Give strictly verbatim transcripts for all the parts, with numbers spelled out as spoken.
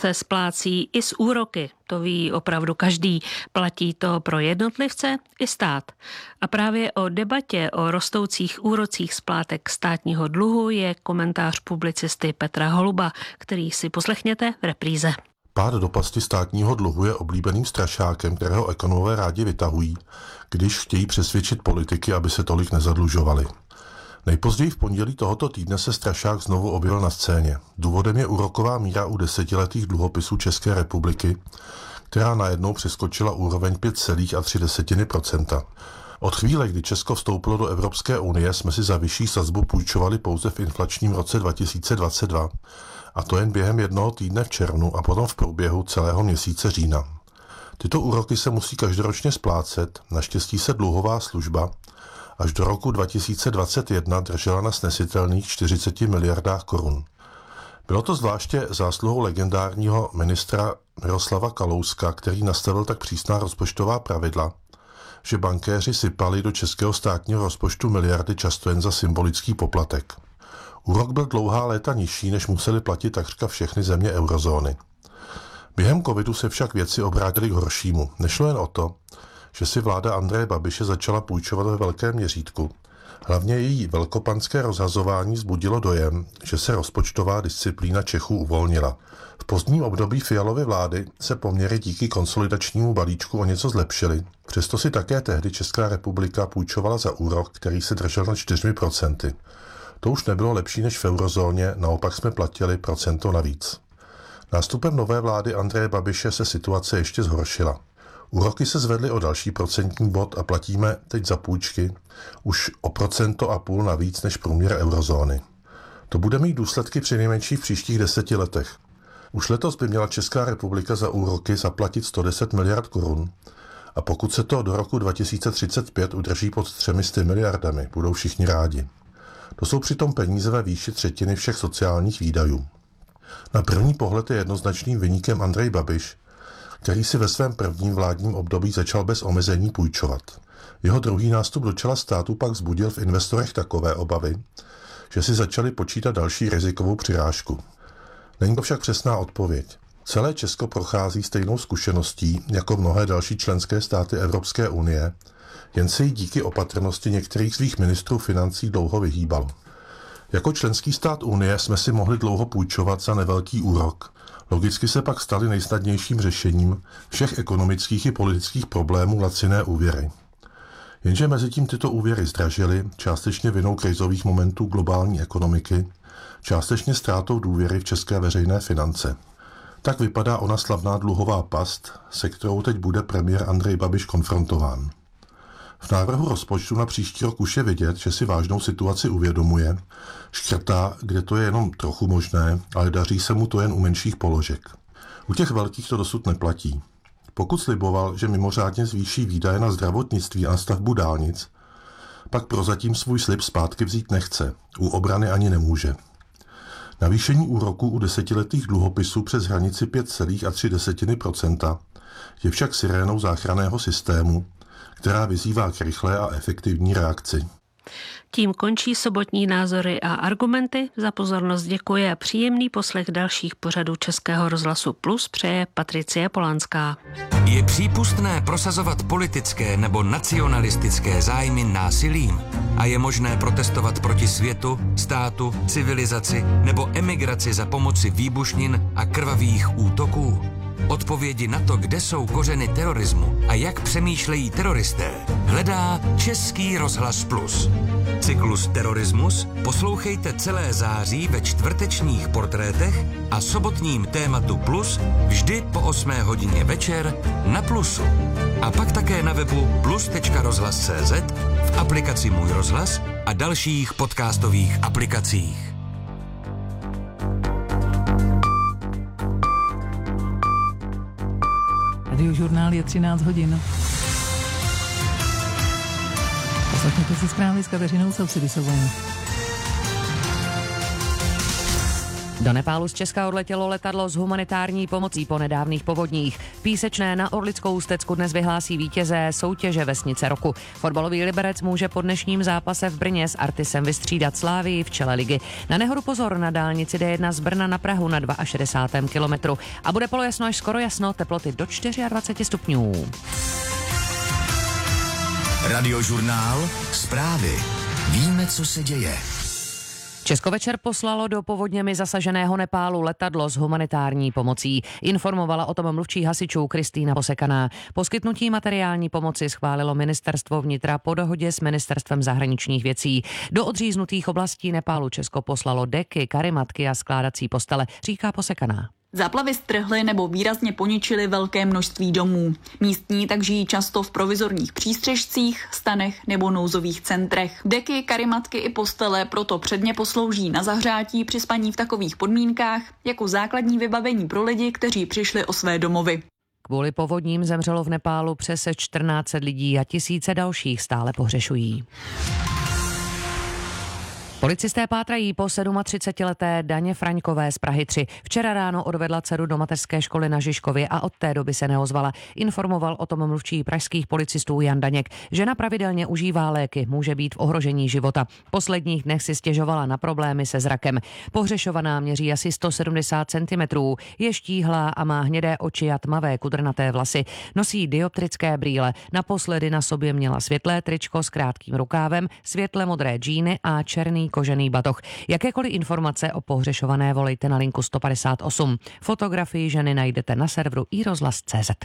se splácí i s úroky. To ví opravdu každý. Platí to pro jednotlivce i stát. A právě o debatě o rostoucích úrocích splátek státního dluhu je komentář publicisty Petra Holuba, který si poslechněte v repríze. Pád do pasti státního dluhu je oblíbeným strašákem, kterého ekonomové rádi vytahují, když chtějí přesvědčit politiky, aby se tolik nezadlužovali. Nejpozději v pondělí tohoto týdne se strašák znovu objevil na scéně. Důvodem je úroková míra u desetiletých dluhopisů České republiky, která najednou přeskočila úroveň pět celá tři procenta. Od chvíle, kdy Česko vstoupilo do Evropské unie, jsme si za vyšší sazbu půjčovali pouze v inflačním roce dva tisíce dvacet dva, a to jen během jednoho týdne v červnu a potom v průběhu celého měsíce října. Tyto úroky se musí každoročně splácet, naštěstí se dluhová služba až do roku dva tisíce dvacet jedna držela na snesitelných čtyřiceti miliardách korun. Bylo to zvláště zásluhou legendárního ministra Miroslava Kalouska, který nastavil tak přísná rozpočtová pravidla, že bankéři sypali do českého státního rozpočtu miliardy často jen za symbolický poplatek. Úrok byl dlouhá léta nižší, než museli platit takřka všechny země eurozóny. Během covidu se však věci obrátily k horšímu. Nešlo jen o to, že si vláda Andreje Babiše začala půjčovat ve velkém měřítku. Hlavně její velkopanské rozhazování vzbudilo dojem, že se rozpočtová disciplína Čechů uvolnila. V pozdním období Fialovy vlády se poměry díky konsolidačnímu balíčku o něco zlepšily. Přesto si také tehdy Česká republika půjčovala za úrok, který se držel na čtyři procenta. To už nebylo lepší než v eurozóně, naopak jsme platili procento navíc. Nástupem nové vlády Andreje Babiše se situace ještě zhoršila. Úroky se zvedly o další procentní bod a platíme teď za půjčky už o procento a půl navíc než průměr eurozóny. To bude mít důsledky přinejmenším v příštích deseti letech. Už letos by měla Česká republika za úroky zaplatit sto deset miliard korun a pokud se to do roku dva tisíce třicet pět udrží pod třemi sty miliardami, budou všichni rádi. To jsou přitom peníze ve výši třetiny všech sociálních výdajů. Na první pohled je jednoznačným viníkem Andrej Babiš, který si ve svém prvním vládním období začal bez omezení půjčovat. Jeho druhý nástup do čela státu pak vzbudil v investorech takové obavy, že si začali počítat další rizikovou přirážku. Není to však přesná odpověď. Celé Česko prochází stejnou zkušeností jako mnohé další členské státy Evropské unie, jen se jí díky opatrnosti některých svých ministrů financí dlouho vyhýbalo. Jako členský stát Unie jsme si mohli dlouho půjčovat za nevelký úrok. Logicky se pak staly nejsnadnějším řešením všech ekonomických i politických problémů laciné úvěry. Jenže mezi tím tyto úvěry zdražily, částečně vinou krizových momentů globální ekonomiky, částečně ztrátou důvěry v české veřejné finance. Tak vypadá ona slavná dluhová past, se kterou teď bude premiér Andrej Babiš konfrontován. V návrhu rozpočtu na příští rok už je vidět, že si vážnou situaci uvědomuje, škrtá, kde to je jenom trochu možné, ale daří se mu to jen u menších položek. U těch velkých to dosud neplatí. Pokud sliboval, že mimořádně zvýší výdaje na zdravotnictví a na stavbu dálnic, pak prozatím svůj slib zpátky vzít nechce, u obrany ani nemůže. Navýšení úroků u desetiletých dluhopisů přes hranici pět celá tři procenta je však sirénou záchranného systému, která vyzývá k rychlé a efektivní reakci. Tím končí sobotní názory a argumenty. Za pozornost děkuji a příjemný poslech dalších pořadů Českého rozhlasu Plus přeje Patricie Polanská. Je přípustné prosazovat politické nebo nacionalistické zájmy násilím a je možné protestovat proti světu, státu, civilizaci nebo emigraci za pomoci výbušnin a krvavých útoků? Odpovědi na to, kde jsou kořeny terorismu a jak přemýšlejí teroristé, hledá Český rozhlas Plus. Cyklus Terorismus poslouchejte celé září ve čtvrtečních portrétech a sobotním tématu Plus vždy po osmé hodině večer na Plusu. A pak také na webu plus tečka rozhlas tečka cé zet, v aplikaci Můj rozhlas a dalších podcastových aplikacích. Radiožurnál je třináct hodin. Poslechněte si zprávy s Kateřinou Sausidisovou. Do Nepálu z Česka odletělo letadlo s humanitární pomocí po nedávných povodních. Písečné na Orlickou Ústecku dnes vyhlásí vítěze soutěže Vesnice roku. Fotbalový Liberec může po dnešním zápase v Brně s Artisem vystřídat Slávii v čele ligy. Na nehodu pozor na dálnici D jedna z Brna na Prahu na šedesátém druhém kilometru. A bude polojasno až skoro jasno, teploty do dvacet čtyři stupňů. Radiožurnál, zprávy. Víme, co se děje. Česko večer poslalo do povodněmi zasaženého Nepálu letadlo s humanitární pomocí. Informovala o tom mluvčí hasičů Kristýna Posekaná. Poskytnutí materiální pomoci schválilo ministerstvo vnitra po dohodě s ministerstvem zahraničních věcí. Do odříznutých oblastí Nepálu Česko poslalo deky, karimatky a skládací postele, říká Posekaná. Záplavy strhly nebo výrazně poničily velké množství domů. Místní tak žijí často v provizorních přístřešcích, stanech nebo nouzových centrech. Deky, karimatky i postele proto předně poslouží na zahřátí při spaní v takových podmínkách jako základní vybavení pro lidi, kteří přišli o své domovy. Kvůli povodním zemřelo v Nepálu přes čtrnáct set lidí a tisíce dalších stále pohřešují. Policisté pátrají po třicetisedmileté Daně Fraňkové z Prahy tři. Včera ráno odvedla dceru do mateřské školy na Žižkově a od té doby se neozvala. Informoval o tom mluvčí pražských policistů Jan Daněk. Žena pravidelně užívá léky, může být v ohrožení života. V posledních dnech si stěžovala na problémy se zrakem. Pohřešovaná měří asi sto sedmdesát centimetrů, je štíhlá a má hnědé oči a tmavé kudrnaté vlasy. Nosí dioptrické brýle. Naposledy na sobě měla světlé tričko s krátkým rukávem, světle modré džíny a černý kožený batoh. Jakékoliv informace o pohřešované volejte na linku sto padesát osm. Fotografii ženy najdete na serveru i rozhlas tečka cé zet.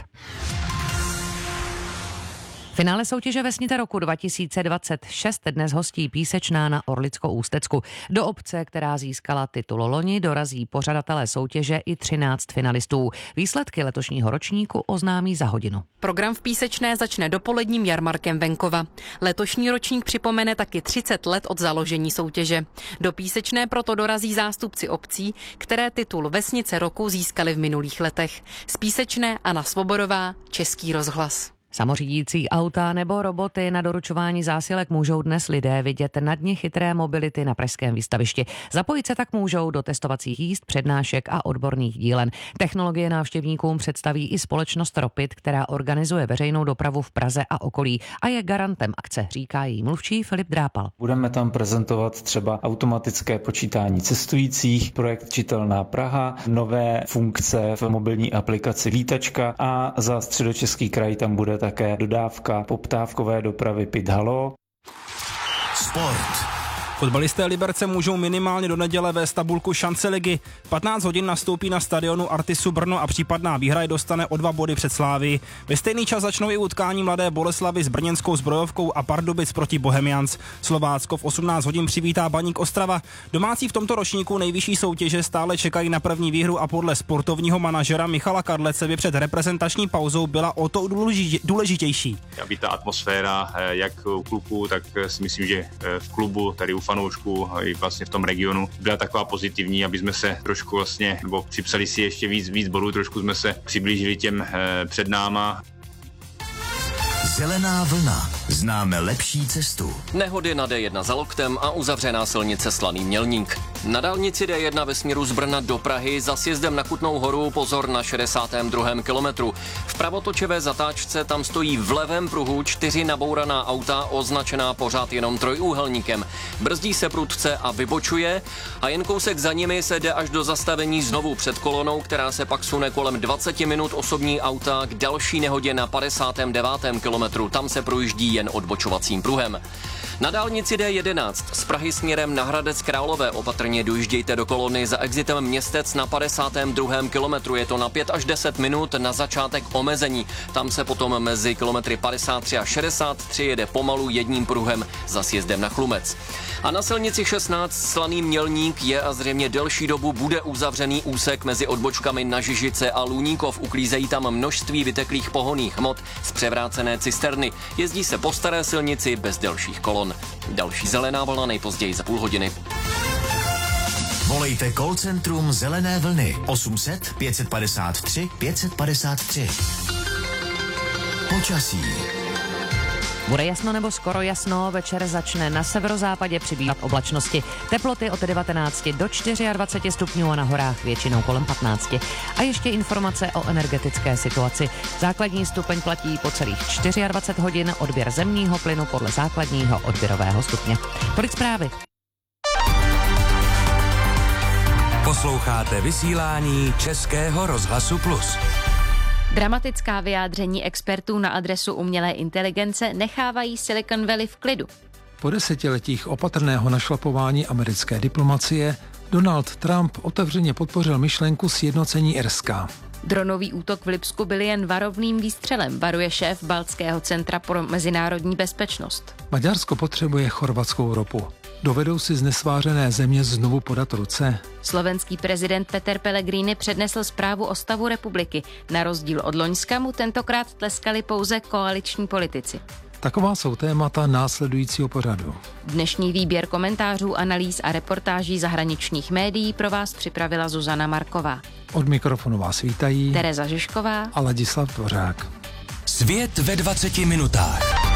Finále soutěže Vesnice roku dva tisíce dvacet šest dnes hostí Písečná na Orlickou Ústecku. Do obce, která získala titul loni, dorazí pořadatelé soutěže i třináct finalistů. Výsledky letošního ročníku oznámí za hodinu. Program v Písečné začne dopoledním jarmarkem venkova. Letošní ročník připomene taky třicet let od založení soutěže. Do Písečné proto dorazí zástupci obcí, které titul Vesnice roku získali v minulých letech. Z Písečné Anna Svobodová, Český rozhlas. Samořídící auta nebo roboty na doručování zásilek můžou dnes lidé vidět na dni chytré mobility na pražském výstavišti. Zapojit se tak můžou do testovacích jízd, přednášek a odborných dílen. Technologie návštěvníkům představí i společnost Ropit, která organizuje veřejnou dopravu v Praze a okolí a je garantem akce, říká její mluvčí Filip Drápal. Budeme tam prezentovat třeba automatické počítání cestujících, projekt Čitelná Praha, nové funkce v mobilní aplikaci Vítačka a za Středočeský kraj tam bude také dodávka poptávkové dopravy Pit Halo. Sport. Fotbalisté Liberce můžou minimálně do neděle vést tabulku šance ligy. patnáct hodin nastoupí na stadionu Artisu Brno a případná výhra je dostane o dva body před Sláví. Ve stejný čas začnou i utkání Mladé Boleslavi s brněnskou Zbrojovkou a Pardubic proti Bohemians. Slovácko v osmnáct hodin přivítá Baník Ostrava. Domácí v tomto ročníku nejvyšší soutěže stále čekají na první výhru a podle sportovního manažera Michala Kadlece by před reprezentační pauzou byla o to důležitější. Aby ta atmosféra jak u kluků, tak si myslím, že v klubu tady u fanoušků i vlastně v tom regionu byla taková pozitivní, aby jsme se trošku vlastně, nebo připsali si ještě víc, víc bodů, trošku jsme se přiblížili těm eh, před náma. Zelená vlna. Známe lepší cestu. Nehody na D jedna za Loktem a uzavřená silnice Slaný Mělník. Na dálnici D jedna ve směru z Brna do Prahy za sjezdem na Kutnou Horu pozor na šedesátém druhém kilometru. V pravotočivé zatáčce tam stojí v levém pruhu čtyři nabouraná auta označená pořád jenom trojúhelníkem. Brzdí se prudce a vybočuje a jen kousek za nimi se jde až do zastavení znovu před kolonou, která se pak sune kolem dvacet minut osobní auta k další nehodě na padesátém devátém kilometru. Tam se projíždí jen odbočovacím pruhem. Na dálnici D jedenáct z Prahy směrem na Hradec Králové opatrně dojíždějte do kolony za exitem Městec na padesátém druhém kilometru. Je to na pět až deset minut na začátek omezení. Tam se potom mezi kilometry padesát tři a šedesát tři jede pomalu jedním pruhem za sjezdem na Chlumec. A na silnici šestnáct Slaný Mělník je a zřejmě delší dobu bude uzavřený úsek mezi odbočkami na Žižice a Luníkov. Uklízejí tam množství vyteklých pohonných hmot z převrácené cisterny. Jezdí se po staré silnici bez delších kolon. Další zelená vlna nejpozději za půl hodiny. Volejte call centrum Zelené vlny osm set pět padesát tři pět padesát tři. Počasí. Bude jasno nebo skoro jasno, večer začne na severozápadě přibývat oblačnosti. Teploty od devatenáct do dvacet čtyři stupňů a na horách většinou kolem patnáct. A ještě informace o energetické situaci. Základní stupeň platí po celých dvacet čtyři hodin, odběr zemního plynu podle základního odběrového stupně. Tolik zprávy. Posloucháte vysílání Českého rozhlasu Plus. Dramatická vyjádření expertů na adresu umělé inteligence nechávají Silicon Valley v klidu. Po desetiletích opatrného našlapování americké diplomacie Donald Trump otevřeně podpořil myšlenku sjednocení Irska. Dronový útok v Lipsku byl jen varovným výstřelem, varuje šéf Baltského centra pro mezinárodní bezpečnost. Maďarsko potřebuje chorvatskou ropu. Dovedou si znesvářené země znovu podat ruce? Slovenský prezident Peter Pellegrini přednesl zprávu o stavu republiky. Na rozdíl od loňska mu tentokrát tleskali pouze koaliční politici. Taková jsou témata následujícího pořadu. Dnešní výběr komentářů, analýz a reportáží zahraničních médií pro vás připravila Zuzana Marková. Od mikrofonu vás vítají Tereza Žižková a Ladislav Dvořák. Svět ve dvaceti minutách.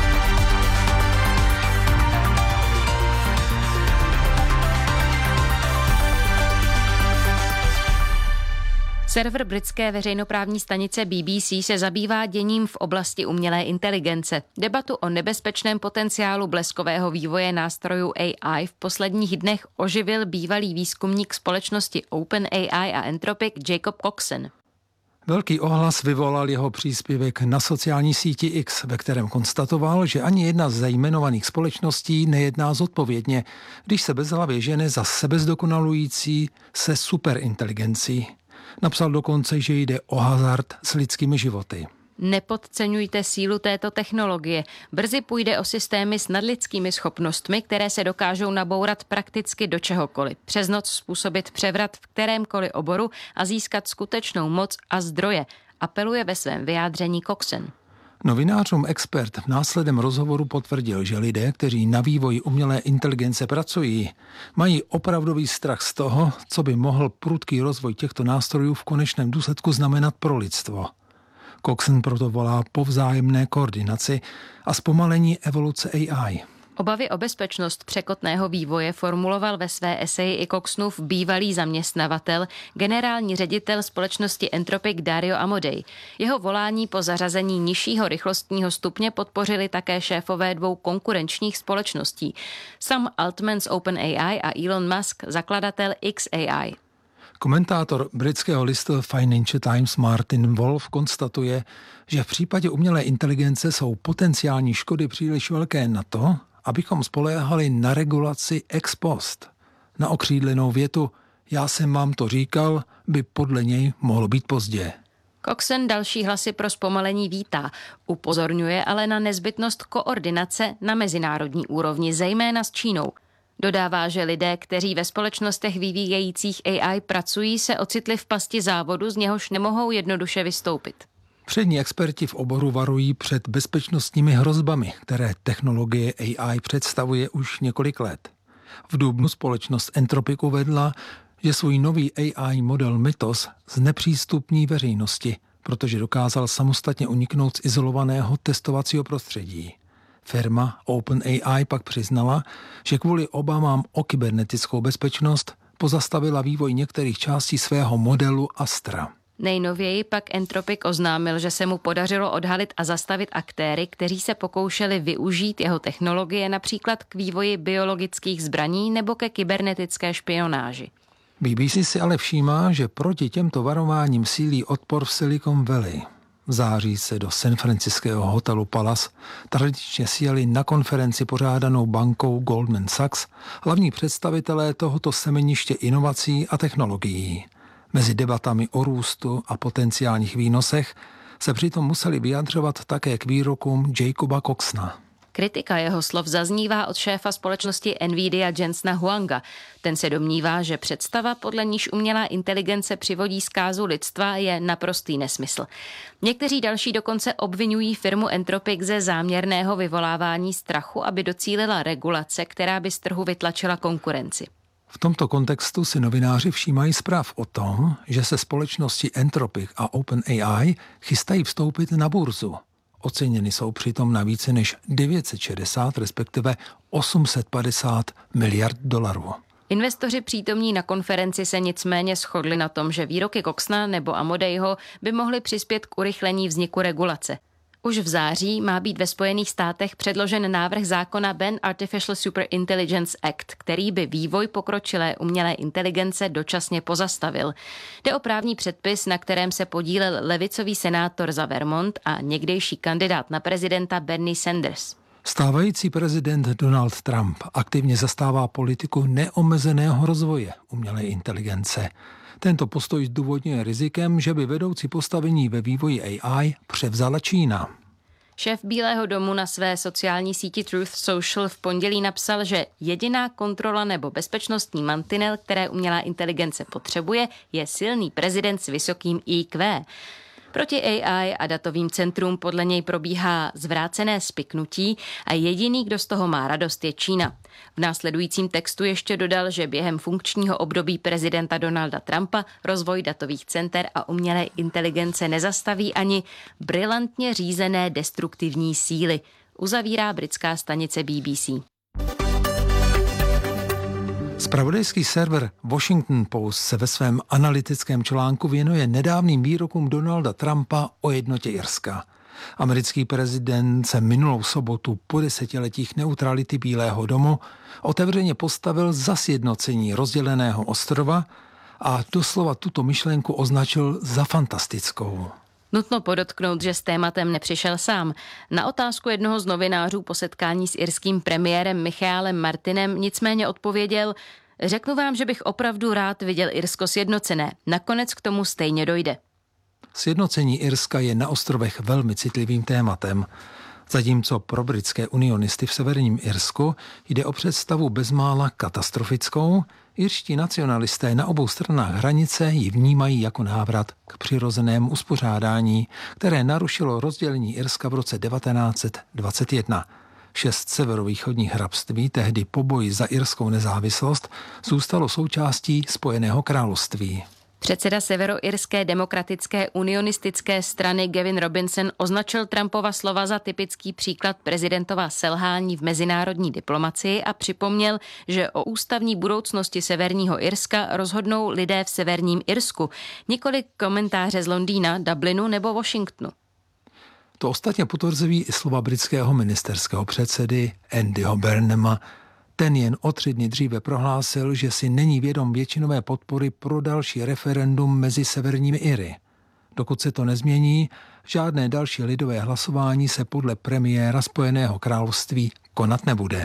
Server britské veřejnoprávní stanice B B C se zabývá děním v oblasti umělé inteligence. Debatu o nebezpečném potenciálu bleskového vývoje nástrojů A I v posledních dnech oživil bývalý výzkumník společnosti OpenAI a Anthropic Jacob Coxon. Velký ohlas vyvolal jeho příspěvek na sociální síti X, ve kterém konstatoval, že ani jedna z jmenovaných společností nejedná zodpovědně, když se bezhlavě žene za sebezdokonalující se superinteligencí. Napsal dokonce, že jde o hazard s lidskými životy. Nepodceňujte sílu této technologie. Brzy půjde o systémy s nadlidskými schopnostmi, které se dokážou nabourat prakticky do čehokoliv. Přes noc způsobit převrat v kterémkoliv oboru a získat skutečnou moc a zdroje, apeluje ve svém vyjádření Coxon. Novinářům expert v následném rozhovoru potvrdil, že lidé, kteří na vývoji umělé inteligence pracují, mají opravdový strach z toho, co by mohl prudký rozvoj těchto nástrojů v konečném důsledku znamenat pro lidstvo. Coxon proto volá po vzájemné koordinaci a zpomalení evoluce A I. Obavy o bezpečnost překotného vývoje formuloval ve své eseji i Coxonův bývalý zaměstnavatel, generální ředitel společnosti Anthropic Dario Amodei. Jeho volání po zařazení nižšího rychlostního stupně podpořili také šéfové dvou konkurenčních společností. Sam Altman z OpenAI a Elon Musk, zakladatel X A I. Komentátor britského listu Financial Times Martin Wolf konstatuje, že v případě umělé inteligence jsou potenciální škody příliš velké na to, abychom spoléhali na regulaci ex post. Na okřídlenou větu "já jsem vám to říkal" by podle něj mohlo být pozdě. Coxon další hlasy pro zpomalení vítá. Upozorňuje ale na nezbytnost koordinace na mezinárodní úrovni, zejména s Čínou. Dodává, že lidé, kteří ve společnostech vyvíjejících A I pracují, se ocitli v pasti závodu, z něhož nemohou jednoduše vystoupit. Přední experti v oboru varují před bezpečnostními hrozbami, které technologie A I představuje už několik let. V dubnu společnost Anthropic uvedla, že svůj nový A I model Mythos znepřístupní veřejnosti, protože dokázal samostatně uniknout z izolovaného testovacího prostředí. Firma OpenAI pak přiznala, že kvůli obavám o kybernetickou bezpečnost pozastavila vývoj některých částí svého modelu Astra. Nejnověji pak Anthropic oznámil, že se mu podařilo odhalit a zastavit aktéry, kteří se pokoušeli využít jeho technologie například k vývoji biologických zbraní nebo ke kybernetické špionáži. B B C si ale všímá, že proti těmto varováním sílí odpor v Silicon Valley. V září se do San Francisckého hotelu Palace tradičně sjeli na konferenci pořádanou bankou Goldman Sachs hlavní představitelé tohoto semeniště inovací a technologií. Mezi debatami o růstu a potenciálních výnosech se přitom museli vyjadřovat také k výrokům Jacoba Coxona. Kritika jeho slov zaznívá od šéfa společnosti Nvidia Jensena Huanga. Ten se domnívá, že představa, podle níž umělá inteligence přivodí zkázu lidstva, je naprostý nesmysl. Někteří další dokonce obvinují firmu Anthropic ze záměrného vyvolávání strachu, aby docílila regulace, která by z trhu vytlačila konkurenci. V tomto kontextu si novináři všímají zpráv o tom, že se společnosti Anthropic a OpenAI chystají vstoupit na burzu. Oceněny jsou přitom na více než devět set šedesát, respektive osm set padesát miliard dolarů. Investoři přítomní na konferenci se nicméně shodli na tom, že výroky Coxna nebo Amodeiho by mohly přispět k urychlení vzniku regulace. Už v září má být ve Spojených státech předložen návrh zákona Ban Artificial Superintelligence Act, který by vývoj pokročilé umělé inteligence dočasně pozastavil. Jde o právní předpis, na kterém se podílel levicový senátor za Vermont a někdejší kandidát na prezidenta Bernie Sanders. Stávající prezident Donald Trump aktivně zastává politiku neomezeného rozvoje umělé inteligence. Tento postoj zdůvodňuje rizikem, že by vedoucí postavení ve vývoji A I převzala Čína. Šéf Bílého domu na své sociální síti Truth Social v pondělí napsal, že jediná kontrola nebo bezpečnostní mantinel, které umělá inteligence potřebuje, je silný prezident s vysokým í kvé. Proti A I a datovým centrům podle něj probíhá zvrácené spiknutí a jediný, kdo z toho má radost, je Čína. V následujícím textu ještě dodal, že během funkčního období prezidenta Donalda Trumpa rozvoj datových center a umělé inteligence nezastaví ani brilantně řízené destruktivní síly, uzavírá britská stanice B B C. Zpravodajský server Washington Post se ve svém analytickém článku věnuje nedávným výrokům Donalda Trumpa o jednotě Irska. Americký prezident se minulou sobotu po desetiletích neutrality Bílého domu otevřeně postavil za sjednocení rozděleného ostrova a doslova tuto myšlenku označil za fantastickou. Nutno podotknout, že s tématem nepřišel sám. Na otázku jednoho z novinářů po setkání s irským premiérem Michaelem Martinem nicméně odpověděl: řeknu vám, že bych opravdu rád viděl Irsko sjednocené. Nakonec k tomu stejně dojde. Sjednocení Irska je na ostrovech velmi citlivým tématem. Zatímco pro britské unionisty v severním Irsku jde o představu bezmála katastrofickou, irští nacionalisté na obou stranách hranice ji vnímají jako návrat k přirozenému uspořádání, které narušilo rozdělení Irska v roce devatenáct set dvacet jedna. Šest severovýchodních hrabství, tehdy po boji za irskou nezávislost, zůstalo součástí Spojeného království. Předseda severoirské demokratické unionistické strany Gavin Robinson označil Trumpova slova za typický příklad prezidentova selhání v mezinárodní diplomacii a připomněl, že o ústavní budoucnosti severního Irska rozhodnou lidé v severním Irsku, nikoli komentáře z Londýna, Dublinu nebo Washingtonu. To ostatně potvrzují i slova britského ministerského předsedy Andyho Burnhama. Ten jen o tři dny dříve prohlásil, že si není vědom většinové podpory pro další referendum mezi severními Iry. Dokud se to nezmění, žádné další lidové hlasování se podle premiéra Spojeného království konat nebude.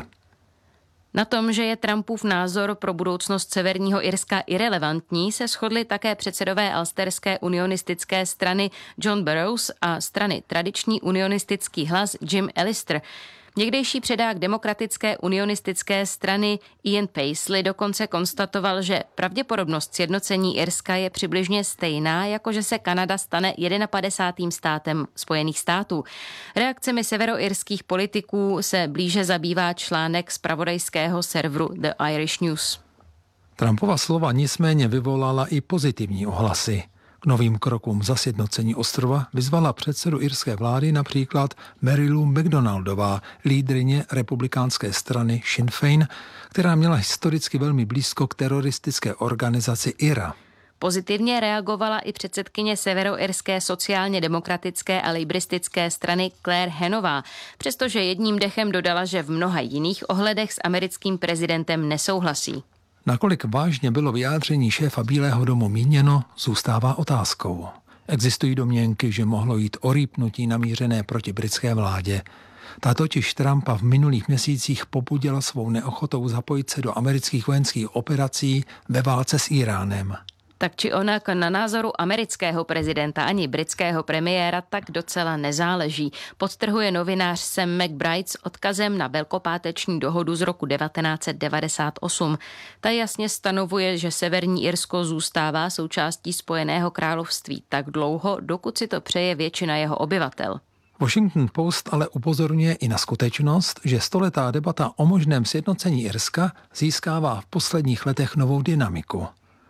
Na tom, že je Trumpův názor pro budoucnost severního Irska irelevantní, se shodli také předsedové alsterské unionistické strany John Burrows a strany Tradiční unionistický hlas Jim Allister. Někdejší předák demokratické unionistické strany Ian Paisley dokonce konstatoval, že pravděpodobnost sjednocení Irska je přibližně stejná, jako že se Kanada stane padesátým prvním státem Spojených států. Reakcemi severoirských politiků se blíže zabývá článek zpravodajského serveru The Irish News. Trumpova slova nicméně vyvolala i pozitivní ohlasy. K novým krokům za sjednocení ostrova vyzvala předsedu irské vlády například Marilu McDonaldová, lídryně republikánské strany Sinn Féin, která měla historicky velmi blízko k teroristické organizaci I R A. Pozitivně reagovala i předsedkyně severoirské sociálně demokratické a lejbristické strany Claire Hannová, přestože jedním dechem dodala, že v mnoha jiných ohledech s americkým prezidentem nesouhlasí. Nakolik vážně bylo vyjádření šéfa Bílého domu míněno, zůstává otázkou. Existují domněnky, že mohlo jít o rýpnutí namířené proti britské vládě. Ta totiž Trumpa v minulých měsících popudila svou neochotou zapojit se do amerických vojenských operací ve válce s Iránem. Tak či onak na názoru amerického prezidenta ani britského premiéra tak docela nezáleží, podtrhuje novinář Sam McBride s odkazem na velkopáteční dohodu z roku devatenáct set devadesát osm. Ta jasně stanovuje, že Severní Irsko zůstává součástí Spojeného království tak dlouho, dokud si to přeje většina jeho obyvatel. Washington Post ale upozorňuje i na skutečnost, že stoletá debata o možném sjednocení Irska získává v posledních letech novou dynamiku.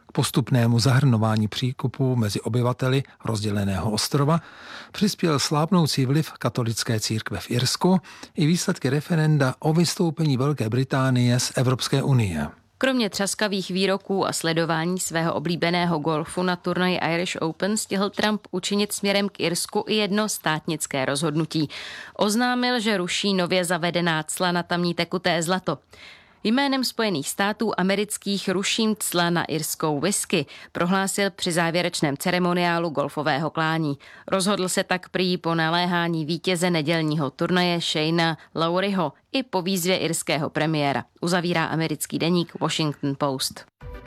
K postupnému zahrnování příkopů mezi obyvateli rozděleného ostrova přispěl slábnoucí vliv katolické církve v Irsku i výsledky referenda o vystoupení Velké Británie z Evropské unie. Kromě třaskavých výroků a sledování svého oblíbeného golfu na turnaji Irish Open stihl Trump učinit směrem k Irsku i jedno státnické rozhodnutí. Oznámil, že ruší nově zavedená cla na tamní tekuté zlato. Jménem Spojených států amerických ruším cla na irskou whisky, prohlásil při závěrečném ceremoniálu golfového klání. Rozhodl se tak prý po naléhání vítěze nedělního turnaje Shayna Lowryho i po výzvě irského premiéra, uzavírá americký deník Washington Post.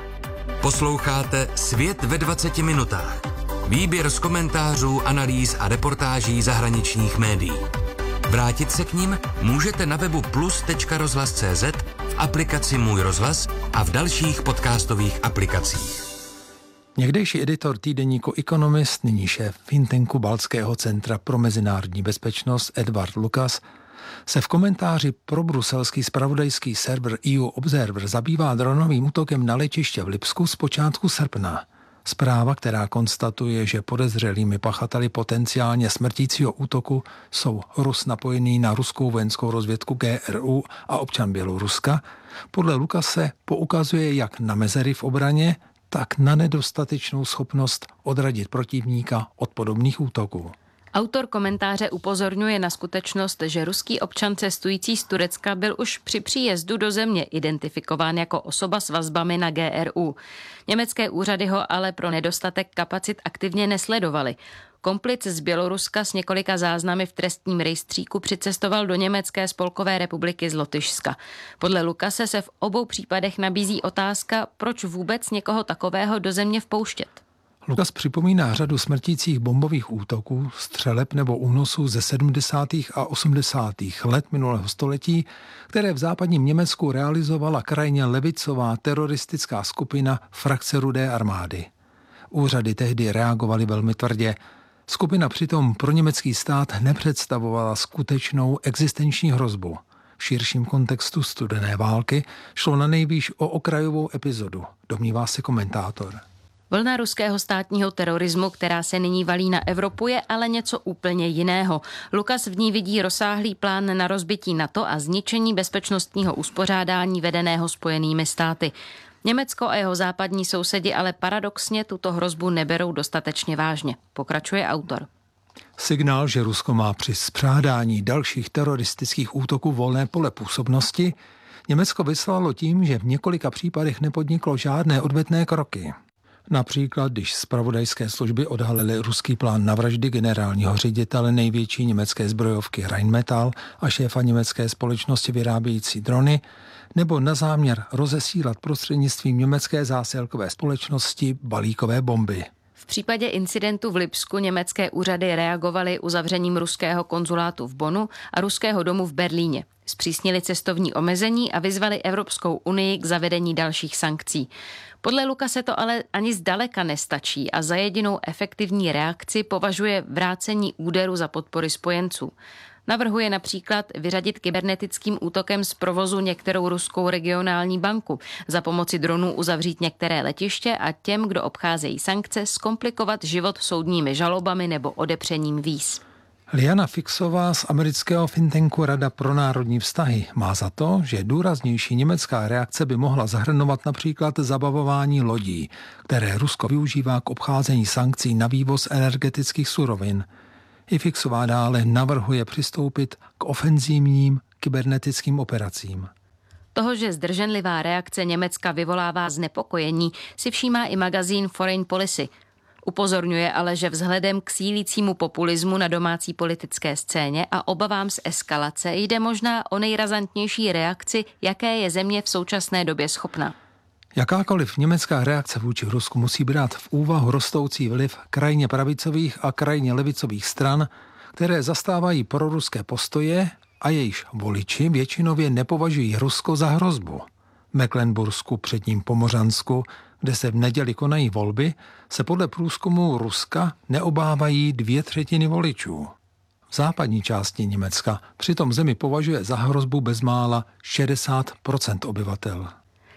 Posloucháte Svět ve dvaceti minutách. Výběr z komentářů, analýz a reportáží zahraničních médií. Vrátit se k nim můžete na webu plus tečka rozhlas tečka cé zet, v aplikaci Můj rozhlas a v dalších podcastových aplikacích. Někdejší editor týdeníku Economist, nyní šéf think tanku Baltského centra pro mezinárodní bezpečnost Edward Lucas, se v komentáři pro bruselský zpravodajský server E U Observer zabývá dronovým útokem na letiště v Lipsku z počátku srpna. Zpráva, která konstatuje, že podezřelými pachateli potenciálně smrtícího útoku jsou Rus napojený na ruskou vojenskou rozvědku G R U a občan Běloruska, podle Lukase poukazuje jak na mezery v obraně, tak na nedostatečnou schopnost odradit protivníka od podobných útoků. Autor komentáře upozorňuje na skutečnost, že ruský občan cestující z Turecka byl už při příjezdu do země identifikován jako osoba s vazbami na G R U. Německé úřady ho ale pro nedostatek kapacit aktivně nesledovaly. Komplic z Běloruska s několika záznamy v trestním rejstříku přicestoval do Německé spolkové republiky z Lotyšska. Podle Lukase se v obou případech nabízí otázka, proč vůbec někoho takového do země vpouštět. Lukas připomíná řadu smrtících bombových útoků, střeleb nebo únosů ze sedmdesátých a osmdesátých let minulého století, které v západním Německu realizovala krajně levicová teroristická skupina frakce Rudé armády. Úřady tehdy reagovaly velmi tvrdě. Skupina přitom pro německý stát nepředstavovala skutečnou existenční hrozbu. V širším kontextu studené války šlo na nejvýš o okrajovou epizodu, domnívá se komentátor. Vlna ruského státního terorismu, která se nyní valí na Evropu, je ale něco úplně jiného. Lukas v ní vidí rozsáhlý plán na rozbití NATO a zničení bezpečnostního uspořádání vedeného Spojenými státy. Německo a jeho západní sousedi ale paradoxně tuto hrozbu neberou dostatečně vážně, pokračuje autor. Signál, že Rusko má při spřádání dalších teroristických útoků volné pole působnosti, Německo vyslalo tím, že v několika případech nepodniklo žádné odvetné kroky. Například, když zpravodajské služby odhalily ruský plán na vraždy generálního ředitele největší německé zbrojovky Rheinmetall a šéfa německé společnosti vyrábějící drony, nebo na záměr rozesílat prostřednictvím německé zásilkové společnosti balíkové bomby. V případě incidentu v Lipsku německé úřady reagovaly uzavřením ruského konzulátu v Bonnu a ruského domu v Berlíně. Zpřísnili cestovní omezení a vyzvali Evropskou unii k zavedení dalších sankcí. Podle Lukase to ale ani zdaleka nestačí a za jedinou efektivní reakci považuje vrácení úderu za podpory spojenců. Navrhuje například vyřadit kybernetickým útokem z provozu některou ruskou regionální banku, za pomoci dronů uzavřít některé letiště a těm, kdo obcházejí sankce, zkomplikovat život soudními žalobami nebo odepřením víz. Liana Fixová z amerického think tanku Rada pro národní vztahy má za to, že důraznější německá reakce by mohla zahrnovat například zabavování lodí, které Rusko využívá k obcházení sankcí na vývoz energetických surovin. I Fixová dále navrhuje přistoupit k ofenzivním kybernetickým operacím. Toho, že zdrženlivá reakce Německa vyvolává znepokojení, si všímá i magazín Foreign Policy. Upozorňuje ale, že vzhledem k sílícímu populismu na domácí politické scéně a obavám z eskalace jde možná o nejrazantnější reakci, jaké je země v současné době schopna. Jakákoliv německá reakce vůči Rusku musí brát v úvahu rostoucí vliv krajně pravicových a krajně levicových stran, které zastávají proruské postoje a jejichž voliči většinově nepovažují Rusko za hrozbu. V Mecklenbursku, předním Pomořansku, kde se v neděli konají volby, se podle průzkumu Ruska neobávají dvě třetiny voličů. V západní části Německa přitom zemi považuje za hrozbu bezmála šedesát procent obyvatel.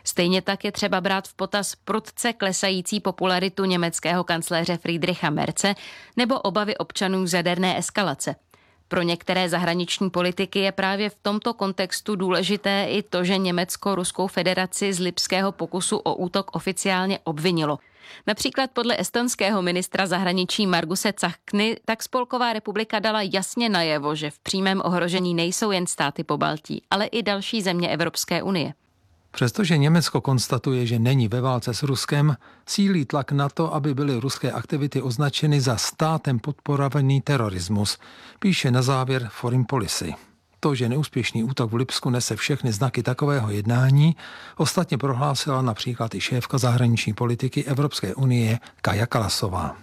Stejně tak je třeba brát v potaz prudce klesající popularitu německého kancléře Friedricha Merze nebo obavy občanů z jaderné eskalace. Pro některé zahraniční politiky je právě v tomto kontextu důležité i to, že Německo Ruskou federaci z lipského pokusu o útok oficiálně obvinilo. Například podle estonského ministra zahraničí Marguse Tsahkny tak Spolková republika dala jasně najevo, že v přímém ohrožení nejsou jen státy Pobaltí, ale i další země Evropské unie. Přestože Německo konstatuje, že není ve válce s Ruskem, sílí tlak na to, aby byly ruské aktivity označeny za státem podporovaný terorismus, píše na závěr Foreign Policy. To, že neúspěšný útok v Lipsku nese všechny znaky takového jednání, ostatně prohlásila například i šéfka zahraniční politiky Evropské unie Kaja Kallasová.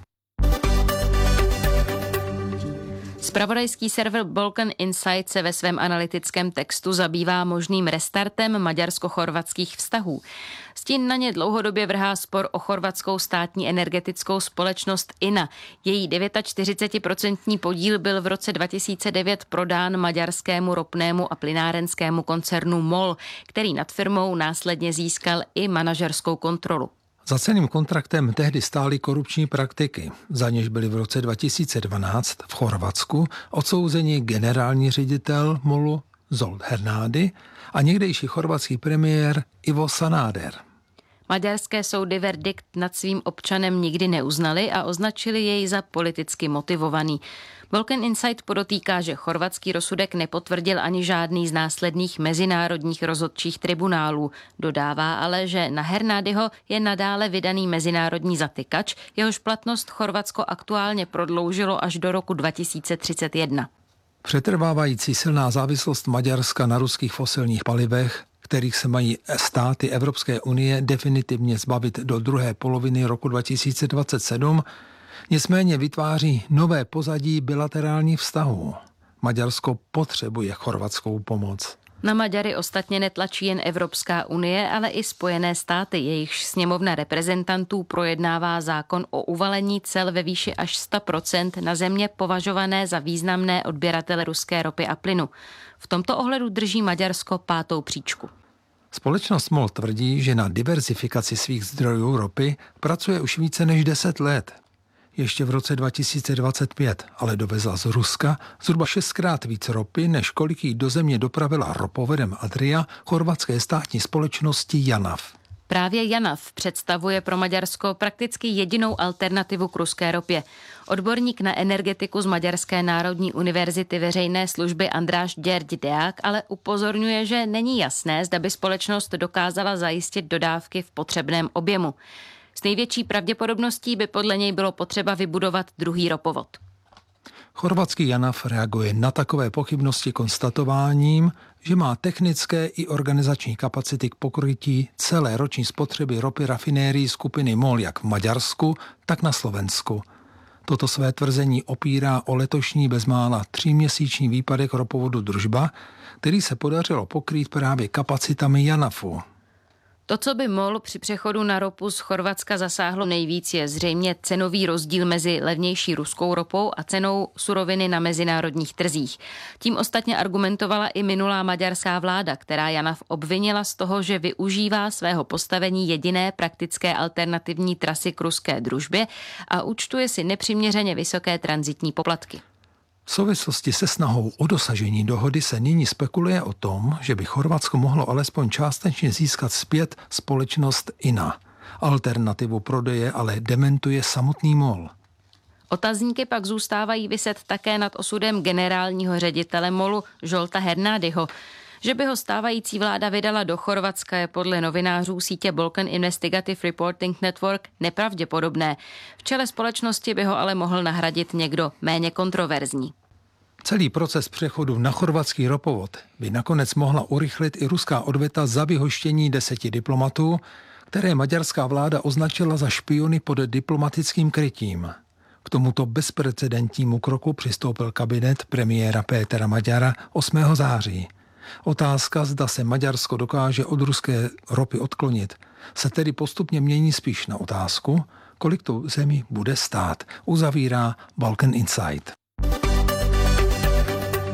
Zpravodajský server Balkan Insight se ve svém analytickém textu zabývá možným restartem maďarsko-chorvatských vztahů. Stín na ně dlouhodobě vrhá spor o chorvatskou státní energetickou společnost I N A. Její čtyřicet procent podíl byl v roce dva tisíce devět prodán maďarskému ropnému a plynárenskému koncernu MOL, který nad firmou následně získal i manažerskou kontrolu. Za celým kontraktem tehdy stály korupční praktiky, za něž byli v roce dva tisíce dvanáct v Chorvatsku odsouzeni generální ředitel MOLu Zsolt Hernádi a někdejší chorvatský premiér Ivo Sanader. Maďarské soudy verdikt nad svým občanem nikdy neuznali a označili jej za politicky motivovaný. Balkan Insight podotýká, že chorvatský rozsudek nepotvrdil ani žádný z následných mezinárodních rozhodčích tribunálů. Dodává ale, že na Hernádiho je nadále vydaný mezinárodní zatykač, jehož platnost Chorvatsko aktuálně prodloužilo až do roku dva tisíce třicet jedna. Přetrvávající silná závislost Maďarska na ruských fosilních palivech, kterých se mají státy Evropské unie definitivně zbavit do druhé poloviny roku dva tisíce dvacet sedm, nicméně vytváří nové pozadí bilaterálních vztahů. Maďarsko potřebuje chorvatskou pomoc. Na Maďary ostatně netlačí jen Evropská unie, ale i Spojené státy, jejichž sněmovna reprezentantů projednává zákon o uvalení cel ve výši až sto procent na země považované za významné odběratele ruské ropy a plynu. V tomto ohledu drží Maďarsko pátou příčku. Společnost MOL tvrdí, že na diverzifikaci svých zdrojů ropy pracuje už více než deset let. Ještě v roce dva tisíce dvacet pět ale dovezla z Ruska zhruba šestkrát víc ropy, než kolik jí do země dopravila ropovodem Adria chorvatské státní společnosti JANAF. Právě JANAF představuje pro Maďarsko prakticky jedinou alternativu k ruské ropě. Odborník na energetiku z Maďarské národní univerzity veřejné služby András György Deák ale upozorňuje, že není jasné, zda by společnost dokázala zajistit dodávky v potřebném objemu. S největší pravděpodobností by podle něj bylo potřeba vybudovat druhý ropovod. Chorvatský JANAF reaguje na takové pochybnosti konstatováním, že má technické i organizační kapacity k pokrytí celé roční spotřeby ropy rafinérií skupiny MOL jak v Maďarsku, tak na Slovensku. Toto své tvrzení opírá o letošní bezmála tříměsíční výpadek ropovodu Družba, který se podařilo pokrýt právě kapacitami JANAFu. To, co by MOL při přechodu na ropu z Chorvatska zasáhlo nejvíc, je zřejmě cenový rozdíl mezi levnější ruskou ropou a cenou suroviny na mezinárodních trzích. Tím ostatně argumentovala i minulá maďarská vláda, která JANAF obvinila z toho, že využívá svého postavení jediné praktické alternativní trasy k ruské Družbě a účtuje si nepřiměřeně vysoké tranzitní poplatky. V souvislosti se snahou o dosažení dohody se nyní spekuluje o tom, že by Chorvatsko mohlo alespoň částečně získat zpět společnost I N A. Alternativu prodeje ale dementuje samotný MOL. Otazníky pak zůstávají viset také nad osudem generálního ředitele MOLu Zsolta Hernádiho. Že by ho stávající vláda vydala do Chorvatska je podle novinářů sítě Balkan Investigative Reporting Network nepravděpodobné. V čele společnosti by ho ale mohl nahradit někdo méně kontroverzní. Celý proces přechodu na chorvatský ropovod by nakonec mohla urychlit i ruská odveta za vyhoštění deseti diplomatů, které maďarská vláda označila za špiony pod diplomatickým krytím. K tomuto bezprecedentnímu kroku přistoupil kabinet premiéra Pétera Maďara osmého září. Otázka, zda se Maďarsko dokáže od ruské ropy odklonit, se tedy postupně mění spíš na otázku, kolik to zemi bude stát, uzavírá Balkan Insight.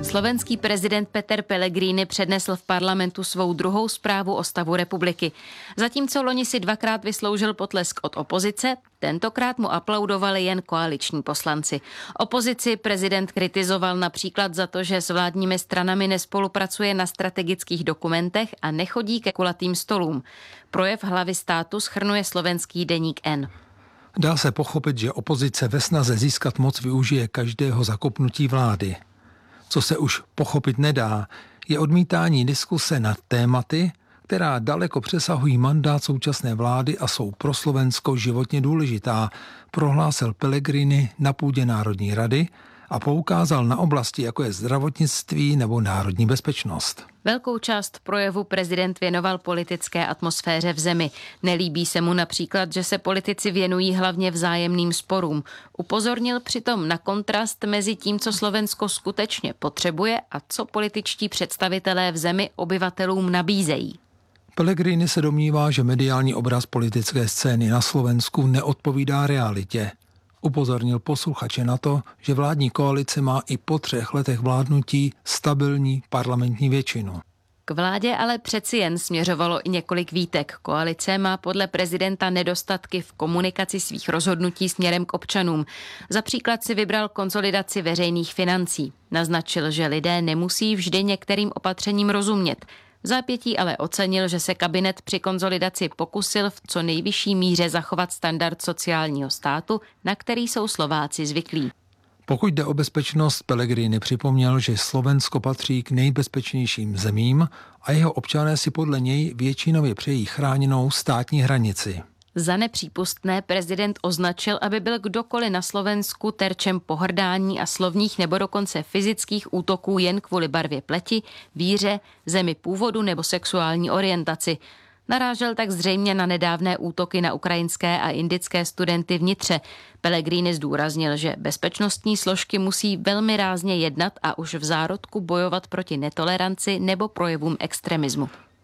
Slovenský prezident Peter Pellegrini přednesl v parlamentu svou druhou zprávu o stavu republiky. Zatímco loni si dvakrát vysloužil potlesk od opozice, tentokrát mu aplaudovali jen koaliční poslanci. Opozici prezident kritizoval například za to, že s vládními stranami nespolupracuje na strategických dokumentech a nechodí ke kulatým stolům. Projev hlavy státu shrnuje slovenský deník N. Dá se pochopit, že opozice ve snaze získat moc využije každého zakopnutí vlády. Co se už pochopit nedá, je odmítání diskuse nad tématy, která daleko přesahují mandát současné vlády a jsou pro Slovensko životně důležitá, prohlásil Pellegrini na půdě Národní rady a poukázal na oblasti, jako je zdravotnictví nebo národní bezpečnost. Velkou část projevu prezident věnoval politické atmosféře v zemi. Nelíbí se mu například, že se politici věnují hlavně vzájemným sporům. Upozornil přitom na kontrast mezi tím, co Slovensko skutečně potřebuje a co političtí představitelé v zemi obyvatelům nabízejí. Pellegrini se domnívá, že mediální obraz politické scény na Slovensku neodpovídá realitě. Upozornil posluchače na to, že vládní koalice má i po třech letech vládnutí stabilní parlamentní většinu. K vládě ale přeci jen směřovalo i několik výtek. Koalice má podle prezidenta nedostatky v komunikaci svých rozhodnutí směrem k občanům. Za příklad si vybral konsolidaci veřejných financí. Naznačil, že lidé nemusí vždy některým opatřením rozumět. V zápětí ale ocenil, že se kabinet při konsolidaci pokusil v co nejvyšší míře zachovat standard sociálního státu, na který jsou Slováci zvyklí. Pokud jde o bezpečnost, Pellegrini připomněl, že Slovensko patří k nejbezpečnějším zemím a jeho občané si podle něj většinově přejí chráněnou státní hranici. Za nepřípustné prezident označil, aby byl kdokoliv na Slovensku terčem pohrdání a slovních nebo dokonce fyzických útoků jen kvůli barvě pleti, víře, zemi původu nebo sexuální orientaci. Narážel tak zřejmě na nedávné útoky na ukrajinské a indické studenty v Nitře. Pellegrini zdůraznil, že bezpečnostní složky musí velmi rázně jednat a už v zárodku bojovat proti netoleranci nebo projevům extremismu.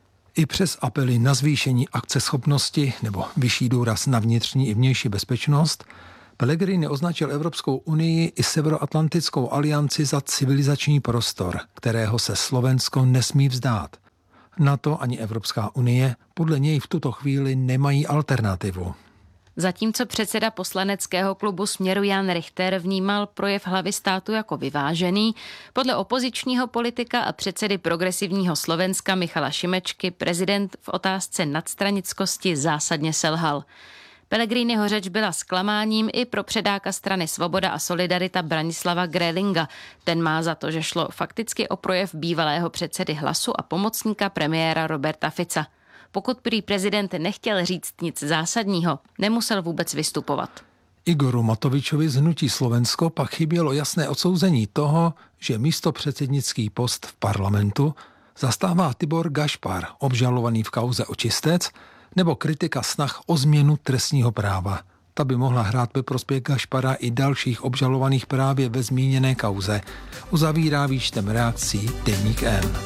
I přes apely na zvýšení akceschopnosti nebo vyšší důraz na vnitřní i vnější bezpečnost, Pellegrini označil Evropskou unii i Severoatlantickou alianci za civilizační prostor, kterého se Slovensko nesmí vzdát. NATO ani Evropská unie podle něj v tuto chvíli nemají alternativu. Zatímco předseda poslaneckého klubu Směru Jan Richter vnímal projev hlavy státu jako vyvážený, podle opozičního politika a předsedy Progresivního Slovenska Michala Šimečky prezident v otázce nadstranickosti zásadně selhal. Pellegriniho řeč byla zklamáním i pro předáka strany Svoboda a Solidarita Branislava Grelinga. Ten má za to, že šlo fakticky o projev bývalého předsedy Hlasu a pomocníka premiéra Roberta Fica. Pokud prý prezident nechtěl říct nic zásadního, nemusel vůbec vystupovat. Igoru Matovičovi z Hnutí Slovensko pak chybělo jasné odsouzení toho, že místopředsednický post v parlamentu zastává Tibor Gašpar, obžalovaný v kauze Očistec, nebo kritika snah o změnu trestního práva. Ta by mohla hrát ve prospěch Gašpara i dalších obžalovaných právě ve zmíněné kauze. Uzavírá výčtem reakcí deník N.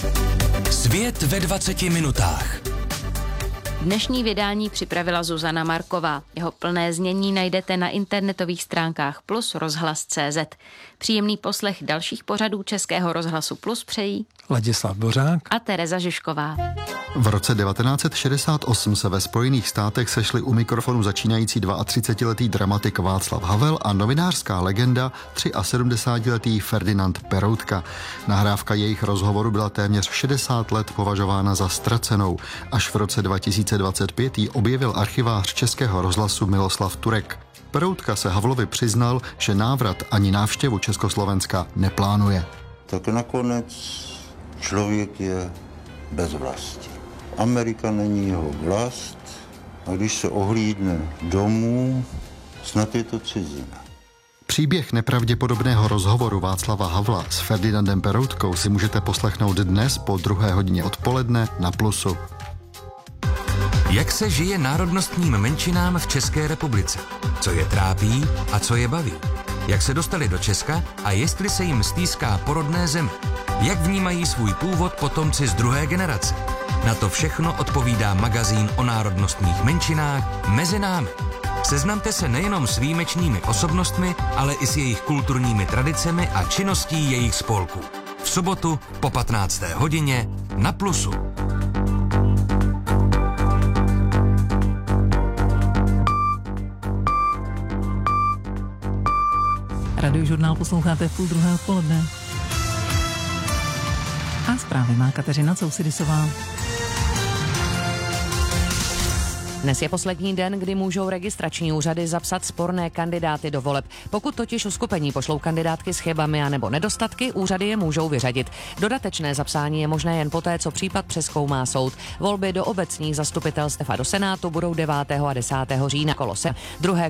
Svět ve dvaceti minutách. Dnešní vydání připravila Zuzana Marková. Jeho plné znění najdete na internetových stránkách Plus rozhlas tečka cé zet. Příjemný poslech dalších pořadů Českého rozhlasu Plus přejí Ladislav Dvořák a Tereza Žižková. V roce devatenáct set šedesát osm se ve Spojených státech sešli u mikrofonu začínající třicetiletý dramatik Václav Havel a novinářská legenda sedmdesátiletý Ferdinand Peroutka. Nahrávka jejich rozhovoru byla téměř šedesát let považována za ztracenou. Až v roce dva tisíce dvacet pět ji objevil archivář Českého rozhlasu Miloslav Turek. Peroutka se Havlovi přiznal, že návrat ani návštěvu Československa neplánuje. Tak nakonec člověk je bez vlasti. Amerika není jeho vlast a když se ohlídne domů, snad je to cizina. Příběh nepravděpodobného rozhovoru Václava Havla s Ferdinandem Peroutkou si můžete poslechnout dnes po druhé hodině odpoledne na Plusu. Jak se žije národnostním menšinám v České republice? Co je trápí a co je baví? Jak se dostali do Česka a jestli se jim stýská porodné zemi? Jak vnímají svůj původ potomci z druhé generace? Na to všechno odpovídá magazín o národnostních menšinách Mezi námi. Seznamte se nejenom s výjimečnými osobnostmi, ale i s jejich kulturními tradicemi a činností jejich spolků. V sobotu po patnácté hodině na Plusu. Radiožurnál posloucháte v půl druhé odpoledne. A zprávy má Kateřina Cousidisová. Dnes je poslední den, kdy můžou registrační úřady zapsat sporné kandidáty do voleb. Pokud totiž uskupení pošlou kandidátky s chybami a nebo nedostatky, úřady je můžou vyřadit. Dodatečné zapsání je možné jen poté, co případ přezkoumá soud. Volby do obecních zastupitelstev a do Senátu budou devátého a desátého října. Kolo se. Druhé